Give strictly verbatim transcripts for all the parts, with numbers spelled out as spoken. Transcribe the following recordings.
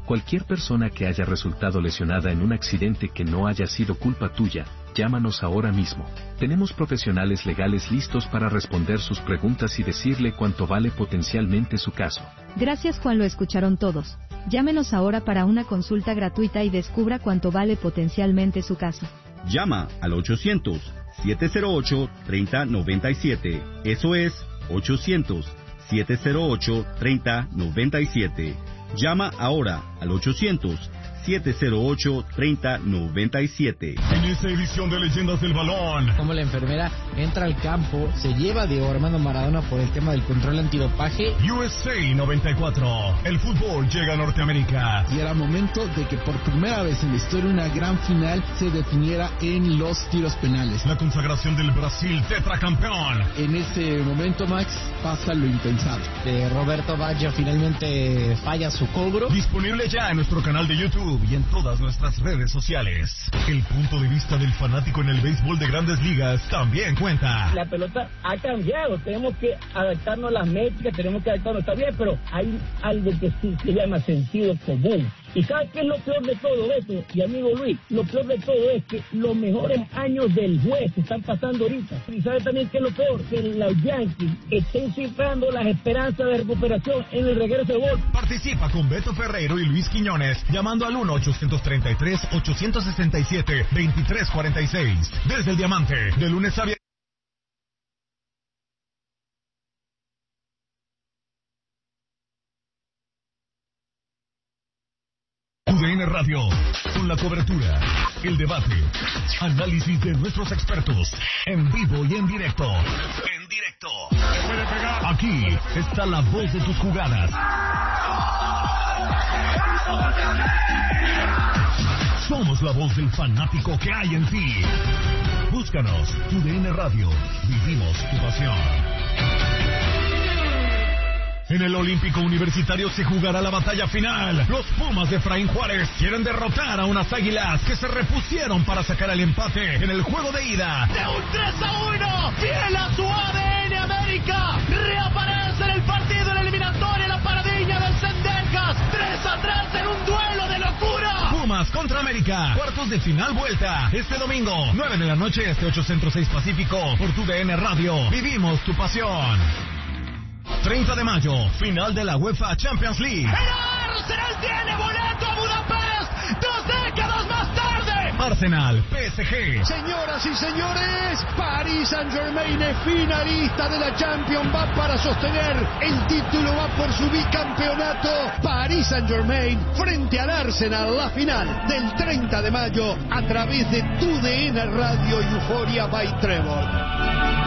Cualquier persona que haya resultado lesionada en un accidente que no haya sido culpa tuya, llámanos ahora mismo. Tenemos profesionales legales listos para responder sus preguntas y decirle cuánto vale potencialmente su caso. Gracias, Juan, lo escucharon todos. Llámenos ahora para una consulta gratuita y descubra cuánto vale potencialmente su caso. Llama al ochocientos, siete cero ocho, tres cero nueve siete. Eso es ochocientos, siete cero ocho, tres cero nueve siete. Llama ahora al ochocientos, siete cero ocho, tres cero nueve siete. En esta edición de Leyendas del Balón, como la enfermera entra al campo, se lleva a Diego Armando Maradona por el tema del control antidopaje. U S A noventa y cuatro, el fútbol llega a Norteamérica. Y era momento de que por primera vez en la historia una gran final se definiera en los tiros penales. La consagración del Brasil tetracampeón. En ese momento, Max, pasa lo impensado. De Roberto Baggio finalmente falla su cobro. Disponible ya en nuestro canal de YouTube y en todas nuestras redes sociales. El punto de vista del fanático en el béisbol de Grandes Ligas también cuenta. La pelota ha cambiado, tenemos que adaptarnos a las métricas, tenemos que adaptarnos, está bien, pero hay algo que sí se llama sentido común. ¿Y sabes qué es lo peor de todo esto? Y amigo Luis, lo peor de todo es que los mejores años del juez se están pasando ahorita. ¿Y sabes también qué es lo peor? Que los Yankees estén cifrando las esperanzas de recuperación en el regreso de gol. Participa con Beto Ferreiro y Luis Quiñones llamando al uno ochocientos treinta y tres, ochocientos sesenta y siete, veintitrés cuarenta y seis. Desde el Diamante, de lunes a viernes. U D N Radio, con la cobertura, el debate, análisis de nuestros expertos, en vivo y en directo. En directo. Aquí está la voz de tus jugadas. Somos la voz del fanático que hay en ti. Búscanos, U D N Radio, vivimos tu pasión. En el Olímpico Universitario se jugará la batalla final. Los Pumas de Efraín Juárez quieren derrotar a unas Águilas que se repusieron para sacar el empate en el juego de ida. De un tres a uno, fiel a su A D N América, reaparece en el partido en eliminatoria la paradilla del Cendejas. tres a tres en un duelo de locura. Pumas contra América, cuartos de final vuelta. Este domingo, nueve de la noche, este ocho Centro seis Pacífico, por tu D N Radio. Vivimos tu pasión. treinta de mayo, final de la UEFA Champions League. El Arsenal tiene boleto a Budapest dos décadas más tarde. Arsenal, P S G. Señoras y señores, Paris Saint-Germain es finalista de la Champions, va para sostener el título, va por su bicampeonato. Paris Saint-Germain frente al Arsenal, la final del treinta de mayo a través de tu D N Radio Euphoria by Trevor.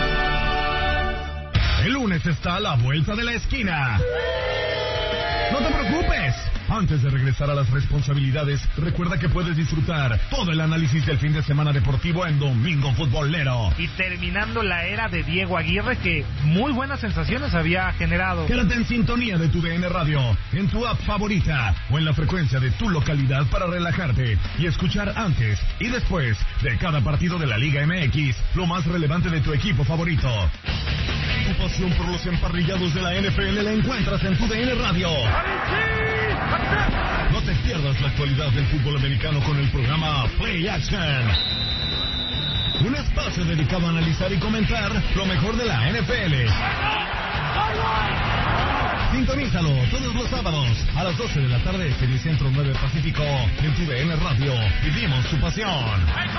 El lunes está a la vuelta de la esquina. No te preocupes. Antes de regresar a las responsabilidades, recuerda que puedes disfrutar todo el análisis del fin de semana deportivo en Domingo Futbolero. Y terminando la era de Diego Aguirre, que muy buenas sensaciones había generado. Quédate en sintonía de tu D N Radio, en tu app favorita o en la frecuencia de tu localidad para relajarte y escuchar antes y después de cada partido de la Liga M X lo más relevante de tu equipo favorito. Tu pasión por los emparrillados de la N F L la encuentras en tu D N Radio. No te pierdas la actualidad del fútbol americano con el programa Play Action. Un espacio dedicado a analizar y comentar lo mejor de la N F L. Sintonízalo todos los sábados a las doce de la tarde, serie Centro nueve Pacífico, en tu D N Radio. Vivimos tu pasión.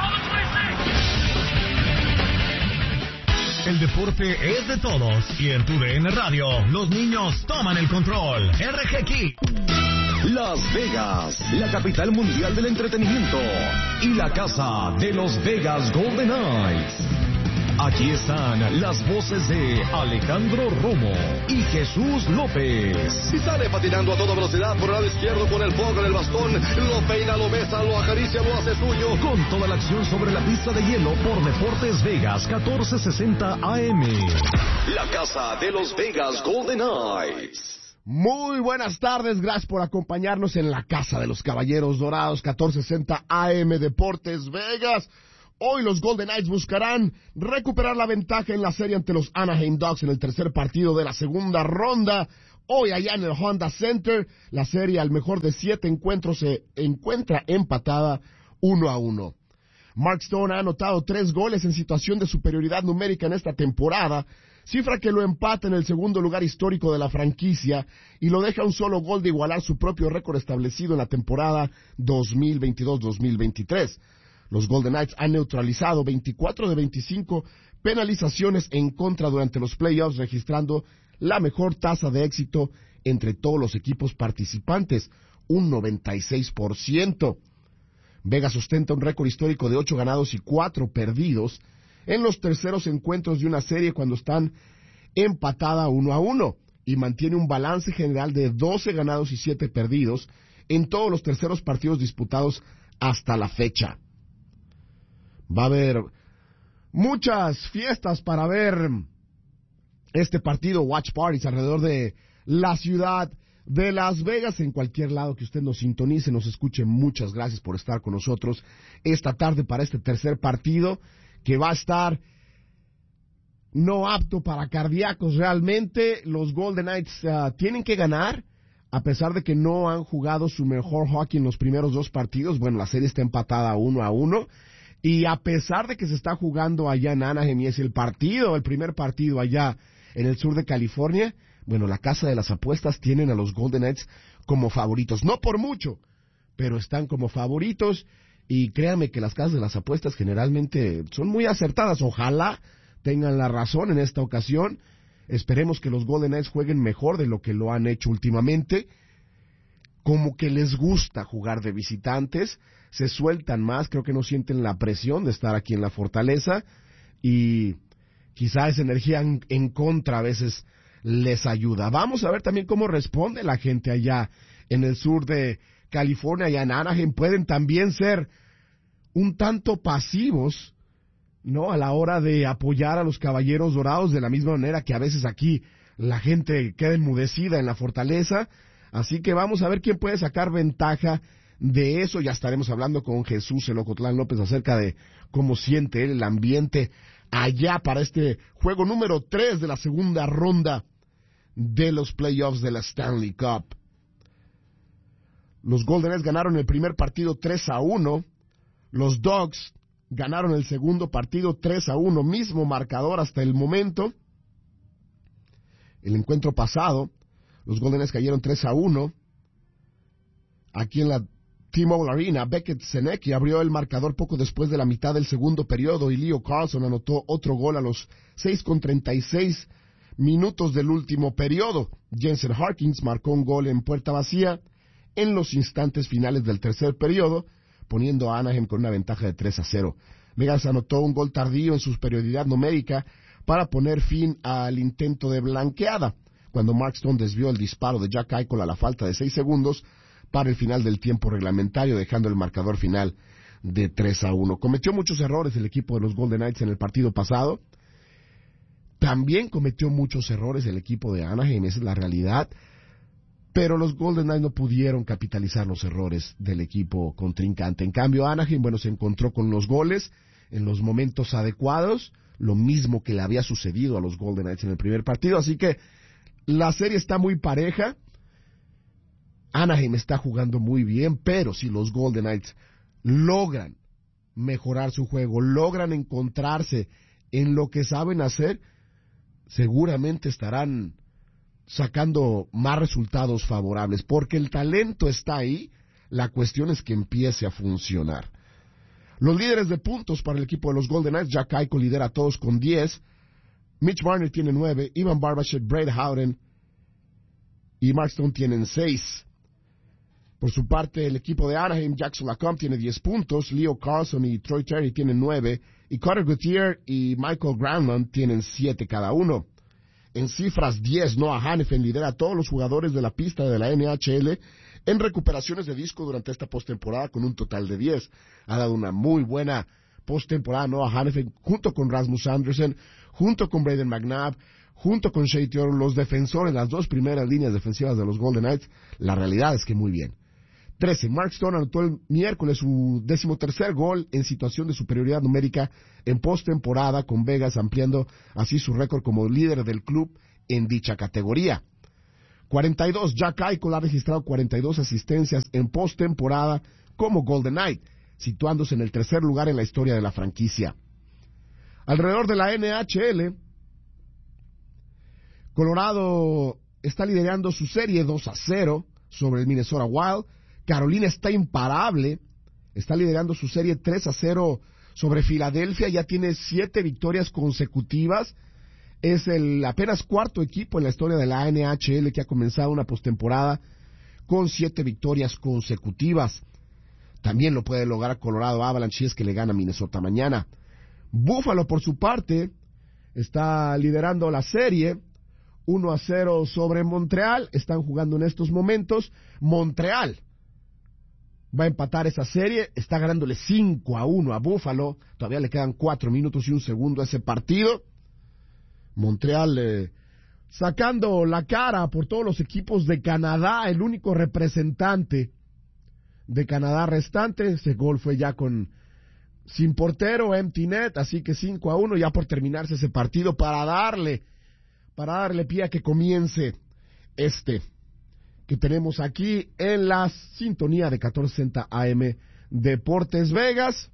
El deporte es de todos y en tu D N Radio los niños toman el control. R G K. Las Vegas, la capital mundial del entretenimiento y la casa de los Vegas Golden Knights. Aquí están las voces de Alejandro Romo y Jesús López. Y sale patinando a toda velocidad por el lado izquierdo con el foco en el bastón. Lo peina, lo besa, lo acaricia, lo hace suyo. Con toda la acción sobre la pista de hielo por Deportes Vegas catorce sesenta A M. La casa de los Vegas Golden Knights. Muy buenas tardes, gracias por acompañarnos en la Casa de los Caballeros Dorados, catorce sesenta A M Deportes Vegas. Hoy los Golden Knights buscarán recuperar la ventaja en la serie ante los Anaheim Ducks en el tercer partido de la segunda ronda. Hoy allá en el Honda Center, la serie al mejor de siete encuentros se encuentra empatada uno a uno. Mark Stone ha anotado tres goles en situación de superioridad numérica en esta temporada, cifra que lo empata en el segundo lugar histórico de la franquicia y lo deja un solo gol de igualar su propio récord establecido en la temporada dos mil veintidós dos mil veintitrés. Los Golden Knights han neutralizado veinticuatro de veinticinco penalizaciones en contra durante los playoffs, registrando la mejor tasa de éxito entre todos los equipos participantes, un noventa y seis por ciento. Vegas ostenta un récord histórico de ocho ganados y cuatro perdidos en los terceros encuentros de una serie cuando están empatada uno a uno y mantiene un balance general de doce ganados y siete perdidos en todos los terceros partidos disputados hasta la fecha. Va a haber muchas fiestas para ver este partido, watch parties alrededor de la ciudad de Las Vegas, en cualquier lado que usted nos sintonice, nos escuche. Muchas gracias por estar con nosotros esta tarde para este tercer partido, que va a estar no apto para cardíacos realmente. Los Golden Knights uh, tienen que ganar, a pesar de que no han jugado su mejor hockey en los primeros dos partidos. Bueno, la serie está empatada uno a uno, y a pesar de que se está jugando allá en Anaheim y es el partido, el primer partido allá en el sur de California, bueno, la casa de las apuestas tienen a los Golden Knights como favoritos. No por mucho, pero están como favoritos. Y créanme que las casas de las apuestas generalmente son muy acertadas. Ojalá tengan la razón en esta ocasión. Esperemos que los Golden Knights jueguen mejor de lo que lo han hecho últimamente. Como que les gusta jugar de visitantes. Se sueltan más, creo que no sienten la presión de estar aquí en la Fortaleza. Y quizá esa energía en, en contra a veces les ayuda. Vamos a ver también cómo responde la gente allá en el sur de California, allá en Anaheim. Pueden también ser un tanto pasivos, ¿no?, a la hora de apoyar a los Caballeros Dorados, de la misma manera que a veces aquí la gente queda enmudecida en la Fortaleza. Así que vamos a ver quién puede sacar ventaja de eso. Ya estaremos hablando con Jesús El Ocotlán López acerca de cómo siente él el ambiente allá para este juego número tres de la segunda ronda de los playoffs de la Stanley Cup. Los Golden Knights ganaron el primer partido tres a uno. Los Dogs ganaron el segundo partido tres a uno. Mismo marcador hasta el momento. El encuentro pasado, los Golden Knights cayeron tres a uno. Aquí en la T-Mobile Arena, Beckett Senecki abrió el marcador poco después de la mitad del segundo periodo y Leo Carlson anotó otro gol a los seis con treinta y seis minutos del último periodo. Jensen Harkins marcó un gol en puerta vacía en los instantes finales del tercer periodo, poniendo a Anaheim con una ventaja de tres a cero. Vegas anotó un gol tardío en su superioridad numérica para poner fin al intento de blanqueada, cuando Mark Stone desvió el disparo de Jack Eichel a la falta de seis segundos para el final del tiempo reglamentario, dejando el marcador final de tres a uno. Cometió muchos errores el equipo de los Golden Knights en el partido pasado. También cometió muchos errores el equipo de Anaheim, esa es la realidad. Pero los Golden Knights no pudieron capitalizar los errores del equipo contrincante. En cambio, Anaheim, bueno, se encontró con los goles en los momentos adecuados, lo mismo que le había sucedido a los Golden Knights en el primer partido. Así que la serie está muy pareja. Anaheim está jugando muy bien, pero si los Golden Knights logran mejorar su juego, logran encontrarse en lo que saben hacer, seguramente estarán sacando más resultados favorables, porque el talento está ahí, la cuestión es que empiece a funcionar. Los líderes de puntos para el equipo de los Golden Knights, Jack Eichel lidera a todos con diez, Mitch Marner tiene nueve, Ivan Barbashev, Brad Howden y Mark Stone tienen seis. Por su parte, el equipo de Anaheim, Jackson Lacombe tiene diez puntos, Leo Carlson y Troy Terry tienen nueve, y Carter Gutierrez y Michael Granlund tienen siete cada uno. En cifras diez, Noah Hanifin lidera a todos los jugadores de la pista de la N H L en recuperaciones de disco durante esta postemporada con un total de diez. Ha dado una muy buena postemporada Noah Hanifin junto con Rasmus Andersen, junto con Braden McNabb, junto con Shea Theodore, los defensores, las dos primeras líneas defensivas de los Golden Knights. La realidad es que muy bien. trece. Mark Stone anotó el miércoles su decimotercer gol en situación de superioridad numérica en postemporada, con Vegas ampliando así su récord como líder del club en dicha categoría. cuarenta y dos, Jack Eichel ha registrado cuarenta y dos asistencias en postemporada como Golden Knight, situándose en el tercer lugar en la historia de la franquicia. Alrededor de la N H L, Colorado está liderando su serie dos a cero sobre el Minnesota Wild. Carolina está imparable, está liderando su serie tres a cero sobre Filadelfia, ya tiene siete victorias consecutivas. Es el apenas cuarto equipo en la historia de la N H L que ha comenzado una postemporada con siete victorias consecutivas. También lo puede lograr Colorado Avalanche si es que le gana a Minnesota mañana. Buffalo, por su parte, está liderando la serie uno a cero sobre Montreal. Están jugando en estos momentos. Montreal va a empatar esa serie. Está ganándole cinco a uno a Buffalo. Todavía le quedan cuatro minutos y un segundo a ese partido. Montreal eh, sacando la cara por todos los equipos de Canadá. El único representante de Canadá restante. Ese gol fue ya con sin portero, empty net, así que cinco a uno ya por terminarse ese partido para darle para darle pie a que comience este que tenemos aquí en la sintonía de catorce sesenta A M Deportes Vegas,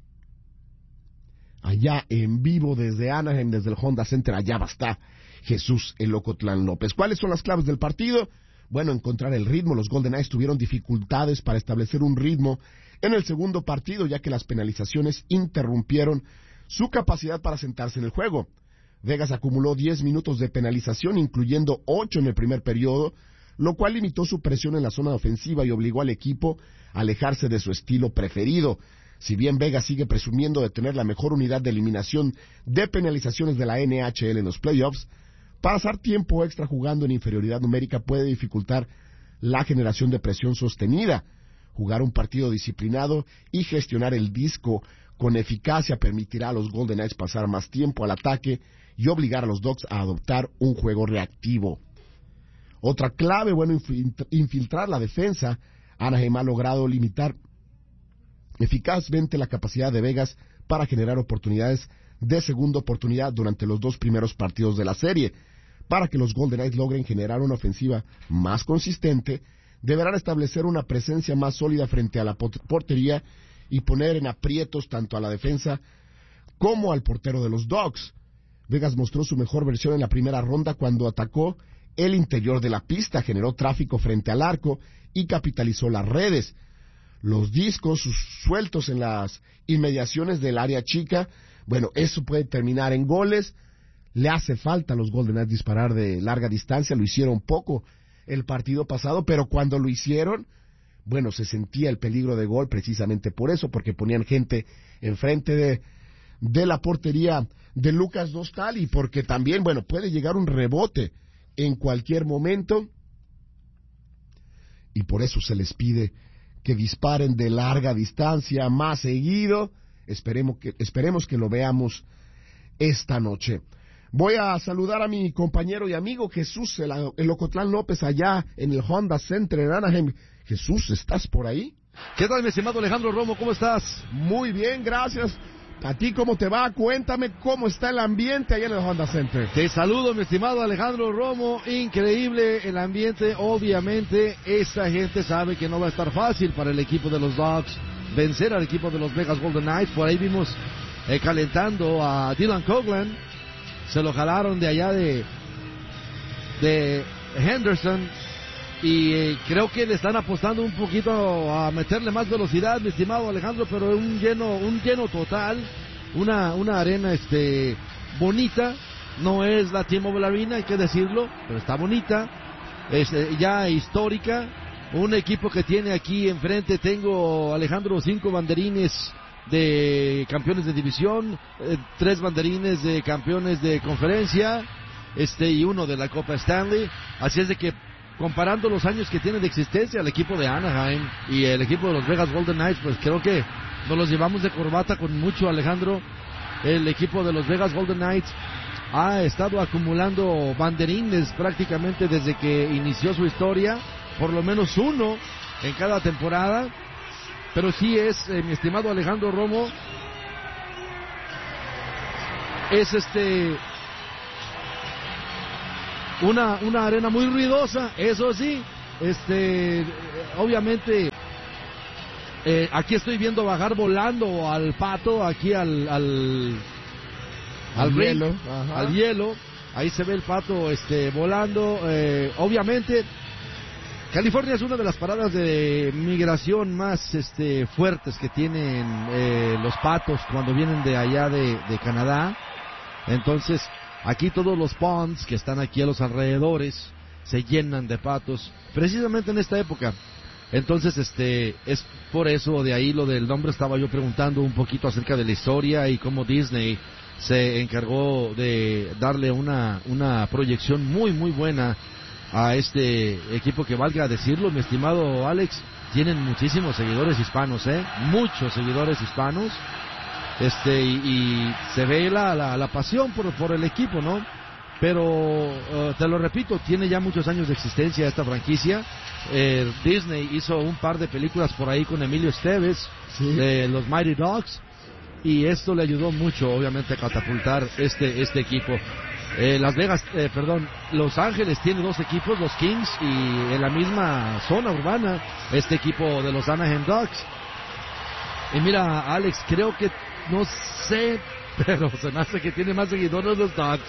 allá en vivo desde Anaheim, desde el Honda Center. Allá va a estar Jesús el Ocotlán López. ¿Cuáles son las claves del partido? Bueno, encontrar el ritmo. Los Golden Knights tuvieron dificultades para establecer un ritmo en el segundo partido, ya que las penalizaciones interrumpieron su capacidad para sentarse en el juego. Vegas acumuló diez minutos de penalización, incluyendo ocho en el primer periodo, lo cual limitó su presión en la zona ofensiva y obligó al equipo a alejarse de su estilo preferido. Si bien Vegas sigue presumiendo de tener la mejor unidad de eliminación de penalizaciones de la N H L en los playoffs, pasar tiempo extra jugando en inferioridad numérica puede dificultar la generación de presión sostenida. Jugar un partido disciplinado y gestionar el disco con eficacia permitirá a los Golden Knights pasar más tiempo al ataque y obligar a los Ducks a adoptar un juego reactivo. Otra clave, bueno, infiltrar la defensa. Anaheim ha logrado limitar eficazmente la capacidad de Vegas para generar oportunidades de segunda oportunidad durante los dos primeros partidos de la serie. Para que los Golden Knights logren generar una ofensiva más consistente, deberán establecer una presencia más sólida frente a la portería y poner en aprietos tanto a la defensa como al portero de los Ducks. Vegas mostró su mejor versión en la primera ronda cuando atacó el interior de la pista, generó tráfico frente al arco y capitalizó las redes. Los discos sueltos en las inmediaciones del área chica, bueno, eso puede terminar en goles. Le hace falta a los Golden Knights disparar de larga distancia, lo hicieron poco el partido pasado, pero cuando lo hicieron, bueno, se sentía el peligro de gol precisamente por eso, porque ponían gente enfrente de, de la portería de Lucas Dostal, y porque también, bueno, puede llegar un rebote en cualquier momento, y por eso se les pide que disparen de larga distancia más seguido. Esperemos que, esperemos que lo veamos esta noche. Voy a saludar a mi compañero y amigo Jesús el, el Ocotlán López allá en el Honda Center en Anaheim. Jesús, ¿estás por ahí? ¿Qué tal, mi estimado Alejandro Romo? ¿Cómo estás? Muy bien, gracias. ¿A ti cómo te va? Cuéntame cómo está el ambiente allá en el Honda Center. Te saludo, mi estimado Alejandro Romo. Increíble el ambiente. Obviamente, esta gente sabe que no va a estar fácil para el equipo de los Ducks vencer al equipo de los Vegas Golden Knights. Por ahí vimos eh, calentando a Dylan Coghlan. Se lo jalaron de allá de, de Henderson. Y eh, creo que le están apostando un poquito a meterle más velocidad, mi estimado Alejandro, pero un lleno, un lleno total, una, una arena este bonita, no es la T-Mobile Arena, hay que decirlo, pero está bonita, es eh, ya histórica, un equipo que tiene aquí enfrente, tengo, Alejandro, cinco banderines de campeones de división, eh, tres banderines de campeones de conferencia, este y uno de la Copa Stanley, así es de que comparando los años que tiene de existencia el equipo de Anaheim y el equipo de los Vegas Golden Knights, pues creo que nos los llevamos de corbata con mucho, Alejandro. El equipo de los Vegas Golden Knights ha estado acumulando banderines prácticamente desde que inició su historia, por lo menos uno en cada temporada, pero sí es, eh, mi estimado Alejandro Romo, es este... una, una arena muy ruidosa, eso sí, este, obviamente, eh, aquí estoy viendo bajar volando al Pato, aquí al, al, al, al hielo, ring, al hielo, ahí se ve el Pato, este, volando, eh, obviamente, California es una de las paradas de migración más este, fuertes que tienen eh, los patos cuando vienen de allá de, de Canadá. Entonces, aquí todos los ponds que están aquí a los alrededores se llenan de patos, precisamente en esta época. Entonces, este, es por eso de ahí lo del nombre. Estaba yo preguntando un poquito acerca de la historia y cómo Disney se encargó de darle una, una proyección muy, muy buena a este equipo que, valga decirlo, mi estimado Alex, tienen muchísimos seguidores hispanos, ¿eh? Muchos seguidores hispanos, este, y, y se ve la, la, la pasión por, por el equipo, ¿no? Pero, uh, te lo repito, tiene ya muchos años de existencia esta franquicia. Eh, Disney hizo un par de películas por ahí con Emilio Estevez, sí, de los Mighty Ducks, y esto le ayudó mucho, obviamente, a catapultar este, este equipo. Eh, Las Vegas, eh, perdón, Los Ángeles tiene dos equipos, los Kings, y en la misma zona urbana, este equipo de los Anaheim Ducks. Y mira, Alex, creo que, no sé, pero se me hace que tiene más seguidores los Ducks.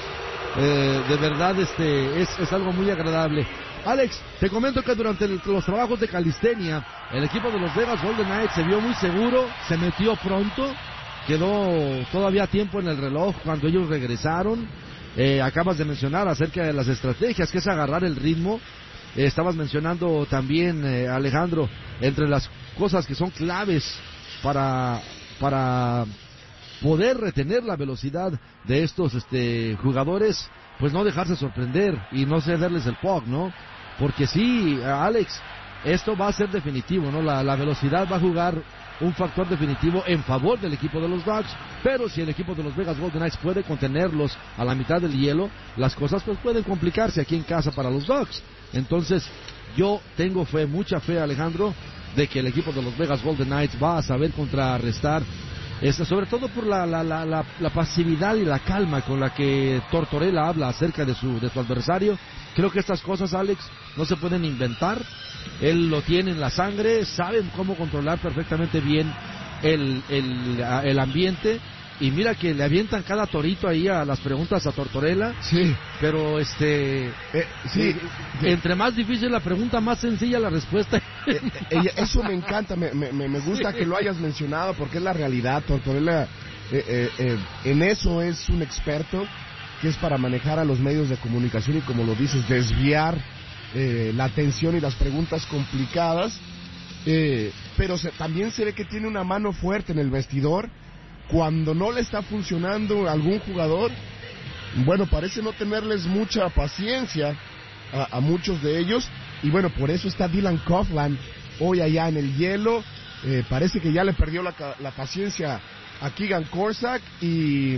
Eh, de verdad, este, es, es algo muy agradable. Alex, te comento que durante el, los trabajos de calistenia, el equipo de los Vegas Golden Knights se vio muy seguro, se metió pronto, quedó todavía tiempo en el reloj cuando ellos regresaron. Eh, acabas de mencionar acerca de las estrategias, que es agarrar el ritmo. Eh, estabas mencionando también, eh, Alejandro, entre las cosas que son claves para, para poder retener la velocidad de estos este, jugadores, pues no dejarse sorprender y no cederles el puck, ¿no? Porque sí, Alex, esto va a ser definitivo, ¿no? La, la velocidad va a jugar un factor definitivo en favor del equipo de los Ducks, pero si el equipo de los Vegas Golden Knights puede contenerlos a la mitad del hielo, las cosas pues pueden complicarse aquí en casa para los Ducks. Entonces, yo tengo fe, mucha fe, Alejandro, de que el equipo de los Vegas Golden Knights va a saber contrarrestar, este, sobre todo por la, la, la, la, la pasividad y la calma con la que Tortorella habla acerca de su, de su adversario. Creo que estas cosas, Alex, no se pueden inventar. Él lo tiene en la sangre, saben cómo controlar perfectamente bien el, el, el ambiente. Y mira que le avientan cada torito ahí a las preguntas a Tortorella. Sí. Pero este... Eh, sí. Eh, entre más difícil la pregunta, más sencilla la respuesta. Eh, eh, eso me encanta, me, me, me gusta sí. que lo hayas mencionado, porque es la realidad. Tortorella eh, eh, eh, en eso es un experto, que es para manejar a los medios de comunicación y, como lo dices, desviar eh, la atención y las preguntas complicadas. Eh, pero se, también se ve que tiene una mano fuerte en el vestidor. Cuando no le está funcionando algún jugador, bueno, parece no tenerles mucha paciencia a, a muchos de ellos, y bueno, por eso está Dylan Coughlin hoy allá en el hielo. Eh, parece que ya le perdió la, la paciencia a Keegan Korsak, y,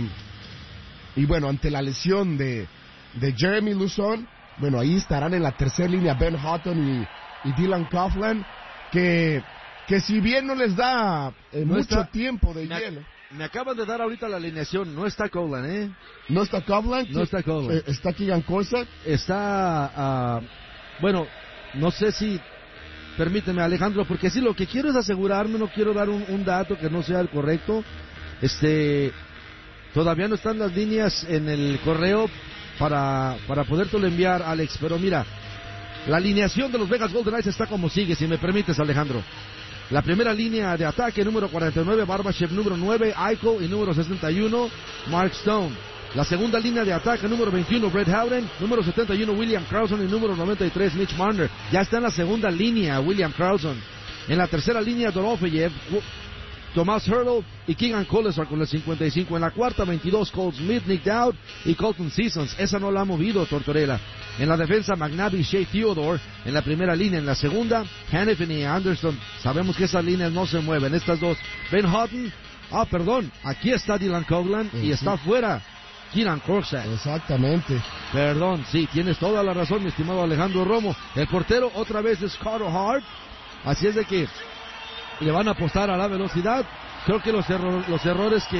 y bueno, ante la lesión de, de Jeremy Lauzon, bueno, ahí estarán en la tercera línea Ben Hutton y, y Dylan Coughlin, que, que si bien no les da eh, no mucho está, tiempo de me, hielo. Me acaban de dar ahorita la alineación, no está Coughlin, ¿eh? ¿No está Coughlin? No está Coughlin. Eh, ¿Está Keegan Korsak? Está, uh, bueno, no sé si, permíteme, Alejandro, porque sí, lo que quiero es asegurarme, no quiero dar un, un dato que no sea el correcto. Este, todavía no están las líneas en el correo para, para podértelo enviar, Alex, pero mira, la alineación de los Vegas Golden Knights está como sigue, si me permites, Alejandro. La primera línea de ataque, número cuarenta y nueve, Barbashev, número nueve, Eichel, y número sesenta y uno, Mark Stone. La segunda línea de ataque, número veintiuno, Brett Howden, número setenta y uno, William Karlsson, y número noventa y tres, Mitch Marner. Ya está en la segunda línea, William Karlsson. En la tercera línea, Dorofeyev, Thomas Hurdle y Keegan Kolesar con el cincuenta y cinco. En la cuarta, veintidós, Cole Smith, Nick Dowd y Colton Sissons. Esa no la ha movido Tortorella. En la defensa, McNabb y Shea Theodore. En la primera línea. En la segunda, Hanifin y Anderson. Sabemos que esas líneas no se mueven. Estas dos. Ben Hutton. Ah, perdón. Aquí está Dylan Coughlin y está afuera Keegan Korsak. Exactamente. Perdón, sí, tienes toda la razón, mi estimado Alejandro Romo. El portero otra vez es Carter Hart. Así es de que le van a apostar a la velocidad. Creo que los, erro- los errores que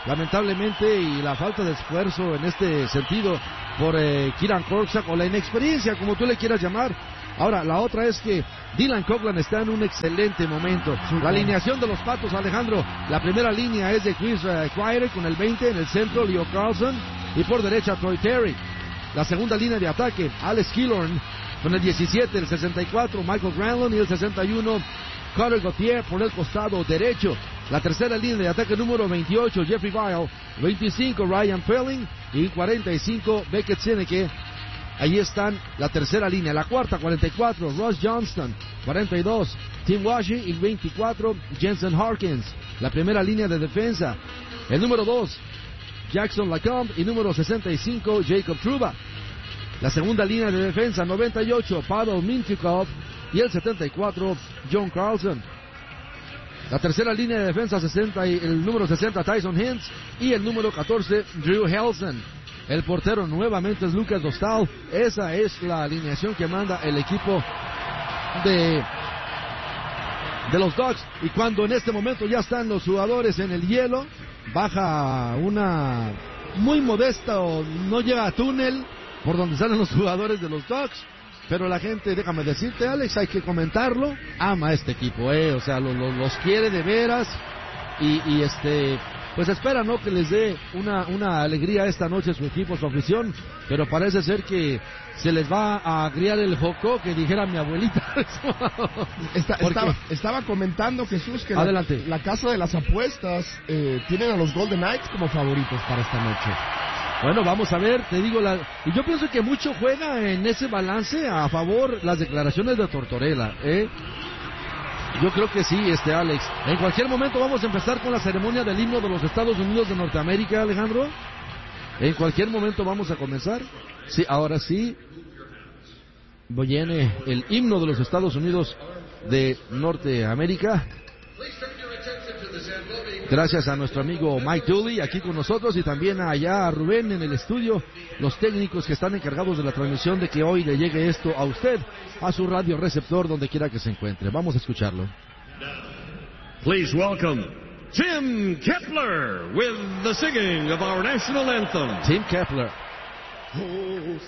lamentablemente, y la falta de esfuerzo en este sentido por eh, Kieran Korczak, o la inexperiencia, como tú le quieras llamar. Ahora, la otra es que Dylan Coughlin está en un excelente momento. La alineación de los Patos, Alejandro, la primera línea es de Chris uh, Kreider con el veinte, en el centro Leo Carlson, y por derecha Troy Terry. La segunda línea de ataque, Alex Killorn con el diecisiete, el sesenta y cuatro, Michael Granlund, y el sesenta y uno, Carter Gauthier por el costado derecho. La tercera línea de ataque, número veintiocho, Jeffrey Vial, veinticinco, Ryan Poehling, y cuarenta y cinco, Beckett Sieneke. Ahí están la tercera línea. La cuarta, cuarenta y cuatro, Ross Johnston, cuarenta y dos, Tim Washy, y veinticuatro, Jensen Harkins. La primera línea de defensa, el número dos, Jackson Lacombe, y número sesenta y cinco, Jacob Trouba. La segunda línea de defensa, noventa y ocho, Pavel Mintyukov, y el setenta y cuatro, John Carlson. La tercera línea de defensa, sesenta, y el número sesenta, Tyson Hintz, y el número catorce, Drew Helson. El portero nuevamente es Lucas Dostal. Esa es la alineación que manda el equipo de, de los Ducks. Y cuando en este momento ya están los jugadores en el hielo, baja una muy modesta, o no llega a túnel por donde salen los jugadores de los Ducks. Pero la gente, déjame decirte, Alex, hay que comentarlo, ama a este equipo, eh, o sea, lo, lo, los quiere de veras, y, y este, pues espera, ¿no?, que les dé una, una alegría esta noche su equipo, su afición, pero parece ser que se les va a agriar el joco, que dijera mi abuelita. Está, estaba, estaba comentando, Jesús, que Adelante. La, la casa de las apuestas eh, tienen a los Golden Knights como favoritos para esta noche. Bueno, vamos a ver, te digo, la... y yo pienso que mucho juega en ese balance a favor las declaraciones de Tortorella, ¿eh? Yo creo que sí, este Alex. En cualquier momento vamos a empezar con la ceremonia del himno de los Estados Unidos de Norteamérica, Alejandro. En cualquier momento vamos a comenzar. Sí, ahora sí. Viene el himno de los Estados Unidos de Norteamérica. Gracias a nuestro amigo Mike Dooley aquí con nosotros, y también allá a Rubén en el estudio, los técnicos que están encargados de la transmisión, de que hoy le llegue esto a usted, a su radio receptor, donde quiera que se encuentre. Vamos a escucharlo. Please welcome Tim Kepler with the singing of our national anthem. Tim Kepler.